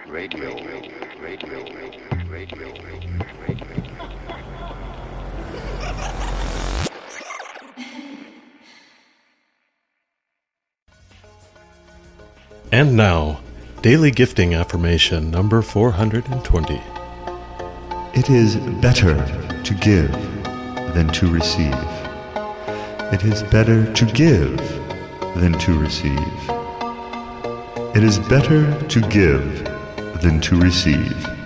Radio. And now, Daily Gifting Affirmation number 420. It is better to give than to receive. It is better to give than to receive. It is better to give than to receive.